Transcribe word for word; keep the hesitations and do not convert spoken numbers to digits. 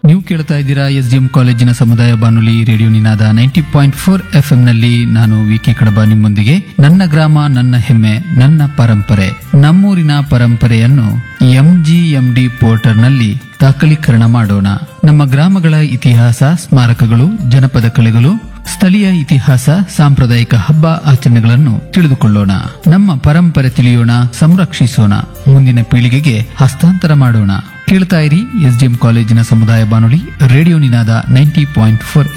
ನೀವು ಕೇಳ್ತಾ ಇದ್ದೀರಾ ಎಸ್ ಡಿ ಎಂ ಕಾಲೇಜಿನ ಸಮುದಾಯ ಬಾನುಲಿ ರೇಡಿಯೋ ನಿನಾದ ninety point four F M ನಲ್ಲಿ. ನಾನು ವಿ ಕೆ ಕಡಬ ನಿಮ್ಮೊಂದಿಗೆ. ನನ್ನ ಗ್ರಾಮ ನನ್ನ ಹೆಮ್ಮೆ ನನ್ನ ಪರಂಪರೆ. ನಮ್ಮೂರಿನ ಪರಂಪರೆಯನ್ನು ಎಂಜಿಎಂಡಿ ಪೋರ್ಟಲ್ ನಲ್ಲಿ ದಾಖಲೀಕರಣ ಮಾಡೋಣ. ನಮ್ಮ ಗ್ರಾಮಗಳ ಇತಿಹಾಸ, ಸ್ಮಾರಕಗಳು, ಜನಪದ ಕಲೆಗಳು, ಸ್ಥಳೀಯ ಇತಿಹಾಸ, ಸಾಂಪ್ರದಾಯಿಕ ಹಬ್ಬ ಆಚರಣೆಗಳನ್ನು ತಿಳಿದುಕೊಳ್ಳೋಣ. ನಮ್ಮ ಪರಂಪರೆ ತಿಳಿಯೋಣ, ಸಂರಕ್ಷಿಸೋಣ, ಮುಂದಿನ ಪೀಳಿಗೆಗೆ ಹಸ್ತಾಂತರ ಮಾಡೋಣ. ಕೇಳ್ತಾ ಇರಿ ಎಸ್ ಡಿ ಎಂ ಕಾಲೇಜಿನ ಸಮುದಾಯ ಬಾನುಲಿ ರೇಡಿಯೋ ನಿನಾದ ನೈಂಟಿ ಪಾಯಿಂಟ್ ಫೋರ್